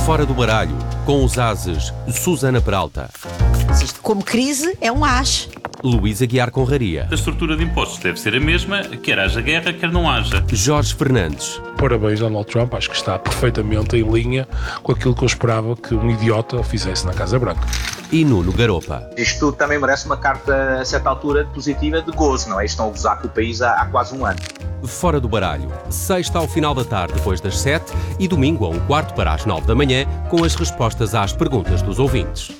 Fora do baralho, com os ases Susana Peralta, Isto, como crise, é um as. Luís Aguiar Conraria, A estrutura de impostos deve ser a mesma, quer haja guerra, quer não haja. Jorge Fernandes, Parabéns, Donald Trump. Acho que está perfeitamente em linha com aquilo que eu esperava que um idiota fizesse na Casa Branca. e Nuno Garopa. Isto também merece uma carta, a certa altura, positiva de gozo, não é? Estão a gozar com o país há quase um ano. Fora do baralho, sexta ao final da tarde depois das 7 e domingo a 1 quarto para as 9 da manhã, com as respostas às perguntas dos ouvintes.